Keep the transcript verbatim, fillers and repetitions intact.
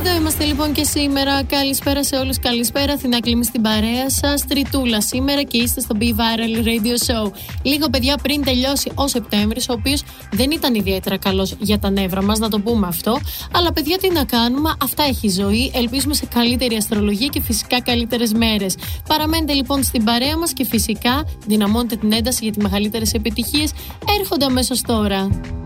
Εδώ είμαστε λοιπόν και σήμερα. Καλησπέρα σε όλους, καλησπέρα. Αθηνά Κλίμη στην παρέα σας. Τριτούλα σήμερα και είστε στο Be Viral Radio Show. Λίγο παιδιά πριν τελειώσει ο Σεπτέμβρης, ο οποίος δεν ήταν ιδιαίτερα καλός για τα νεύρα μας, να το πούμε αυτό. Αλλά παιδιά, τι να κάνουμε, αυτά έχει η ζωή. Ελπίζουμε σε καλύτερη αστρολογία και φυσικά καλύτερες μέρες. Παραμένετε λοιπόν στην παρέα μας και φυσικά δυναμώνετε την ένταση γιατί οι μεγαλύτερες επιτυχίες έρχονται αμέσως τώρα.